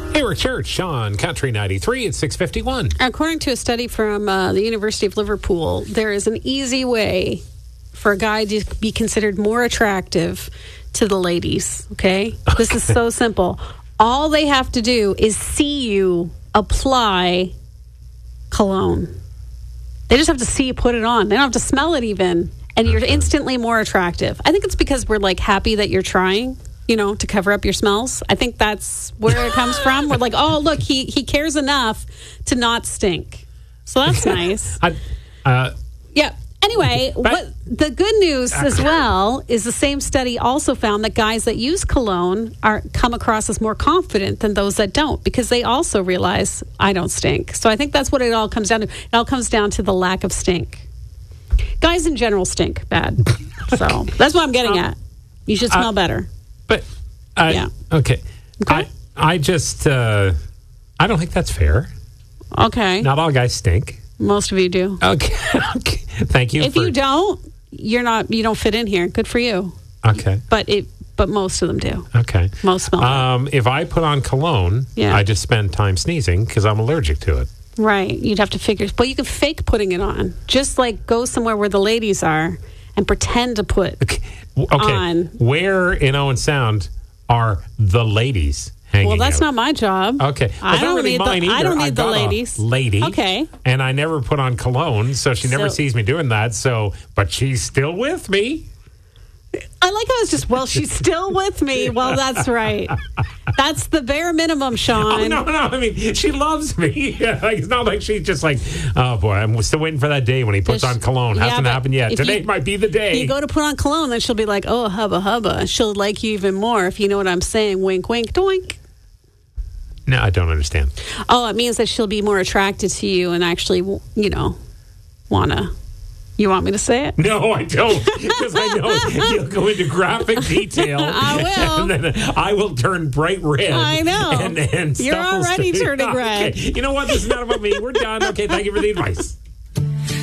Eric Church on Country 93 at 6:51. According to a study from the University of Liverpool, there is an easy way for a guy to be considered more attractive to the ladies, okay? This is so simple. All they have to do is see you apply cologne. They just have to see you put it on. They don't have to smell it even. And you're instantly more attractive. I think it's because we're like happy that you're trying, to cover up your smells. I think that's where it comes from. We're like, oh, look, he cares enough to not stink. So that's nice. Yeah. Anyway, what the good news as well is the same study also found that guys that use cologne come across as more confident than those that don't, because they also realize I don't stink. So I think that's what it all comes down to. It all comes down to the lack of stink. Guys in general stink bad. So that's what I'm getting at. You should smell better. But okay. I just I don't think that's fair. Okay. Not all guys stink. Most of you do. Okay. Thank you. If you don't, you don't fit in here. Good for you. Okay. But most of them do. Okay. Most smell. If I put on cologne, I just spend time sneezing because I'm allergic to it. Right. You'd have to figure. But you can fake putting it on. Just like go somewhere where the ladies are and pretend to put on. Where in Owen Sound are the ladies hanging Well, that's out? not my job. Okay. Well, I don't need mine either. I don't need the got ladies. A lady. Okay. And I never put on cologne, so she never sees me doing that. But she's still with me. I like how it's just, she's still with me. Well, that's right. That's the bare minimum, Sean. Oh, no. I mean, she loves me. It's not like she's just like, oh, boy, I'm still waiting for that day when he puts on cologne. Hasn't happened yet. Today might be the day. You go to put on cologne, then she'll be like, oh, hubba, hubba. She'll like you even more, if you know what I'm saying. Wink, wink, doink. No, I don't understand. Oh, it means that she'll be more attracted to you and actually, wanna... You want me to say it? No, I don't, because I know you'll go into graphic detail. I will. And then I will turn bright red. I know. And You're stuff will already stay. turning red. Okay. You know what? This is not about me. We're done. Okay, thank you for the advice.